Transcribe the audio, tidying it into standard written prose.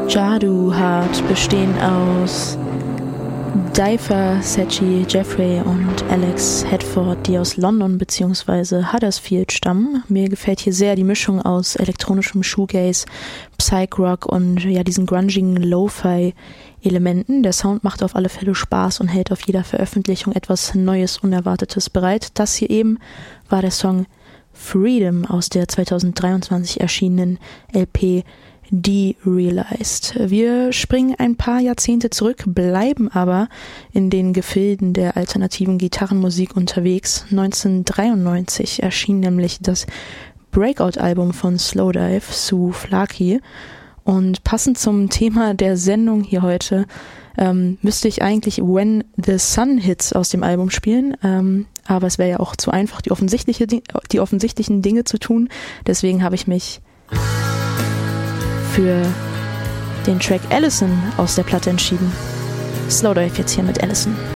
Jadu Heart bestehen aus Dyfer, Sechi, Jeffrey und Alex Hedford, die aus London bzw. Huddersfield stammen. Mir gefällt hier sehr die Mischung aus elektronischem Shoegaze, Psych-Rock und ja diesen grungigen Lo-Fi-Elementen. Der Sound macht auf alle Fälle Spaß und hält auf jeder Veröffentlichung etwas Neues, Unerwartetes bereit. Das hier eben war der Song Freedom aus der 2023 erschienenen LP Derealized. Wir springen ein paar Jahrzehnte zurück, bleiben aber in den Gefilden der alternativen Gitarrenmusik unterwegs. 1993 erschien nämlich das Breakout-Album von Slowdive, Souvlaki. Und passend zum Thema der Sendung hier heute müsste ich eigentlich When the Sun Hits aus dem Album spielen, aber es wäre ja auch zu einfach, die offensichtlichen Dinge zu tun. Deswegen habe ich mich für den Track Allison aus der Platte entschieden. Slowdive jetzt hier mit Allison.